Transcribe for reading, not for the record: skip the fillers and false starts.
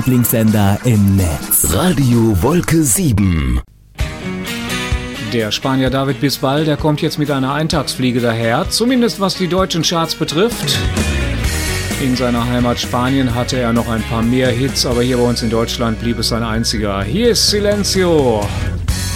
Lieblingssender im Netz. Radio Wolke 7. Der Spanier David Bisbal, der kommt jetzt mit einer Eintagsfliege daher, zumindest was die deutschen Charts betrifft. In seiner Heimat Spanien hatte er noch ein paar mehr Hits, aber hier bei uns in Deutschland blieb es ein einziger. Hier ist Silencio.